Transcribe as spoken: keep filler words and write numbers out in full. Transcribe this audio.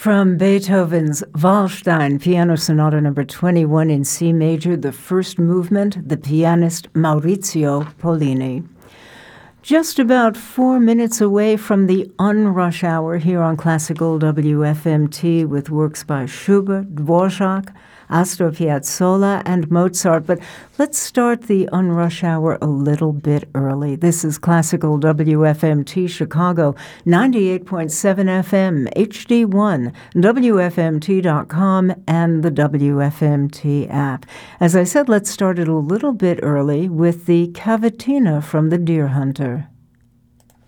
From Beethoven's Waldstein Piano Sonata number twenty-one in C major, the first movement, the pianist Maurizio Pollini. Just about four minutes away from the unrush hour here on Classical W F M T with works by Schubert, Dvorak, Astor Piazzolla, and Mozart. But let's start the unrush hour a little bit early. This is Classical W F M T Chicago, ninety-eight point seven F M, H D one, W F M T dot com, and the W F M T app. As I said, let's start it a little bit early with the Cavatina from the Deer Hunter.